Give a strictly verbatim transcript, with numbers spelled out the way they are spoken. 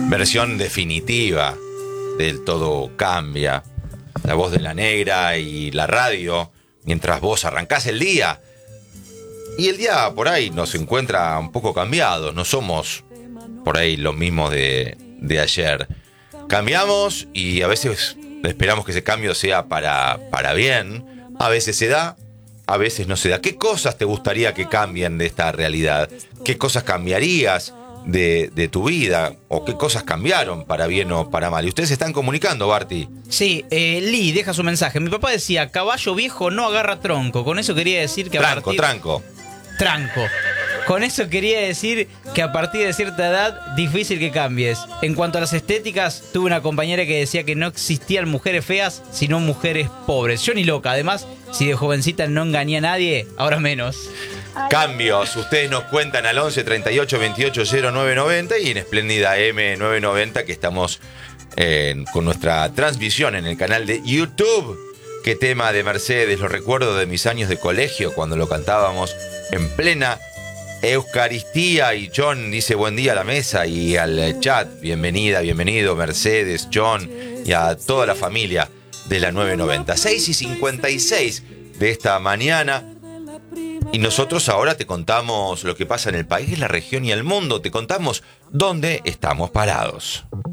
versión definitiva del Todo Cambia. La voz de la negra y la radio, mientras vos arrancás el día. Y el día por ahí nos encuentra un poco cambiados. No somos por ahí los mismos de, de ayer. Cambiamos y a veces esperamos que ese cambio sea para, para bien. A veces se da, a veces no se da. ¿Qué cosas te gustaría que cambien de esta realidad? ¿Qué cosas cambiarías de, de tu vida? ¿O qué cosas cambiaron para bien o para mal? Y ustedes se están comunicando, Barty. Sí, eh, Lee deja su mensaje. Mi papá decía, caballo viejo no agarra tronco. Con eso quería decir que a Tranco, partir... tranco. Tranco. Con eso quería decir que a partir de cierta edad, difícil que cambies. En cuanto a las estéticas, tuve una compañera que decía que no existían mujeres feas, sino mujeres pobres. Yo ni loca. Además, si de jovencita no engañé a nadie, ahora menos. Cambios, ustedes nos cuentan al once treinta y ocho veintiocho cero nueve noventa y en Espléndida M nueve noventa que estamos eh, con nuestra transmisión en el canal de YouTube. Qué tema de Mercedes, lo recuerdo de mis años de colegio cuando lo cantábamos en plena Eucaristía. Y John dice buen día a la mesa y al chat, bienvenida, bienvenido Mercedes, John y a toda la familia de la nueve noventa. seis y cincuenta y seis de esta mañana. Y nosotros ahora te contamos lo que pasa en el país, la región y el mundo. Te contamos dónde estamos parados.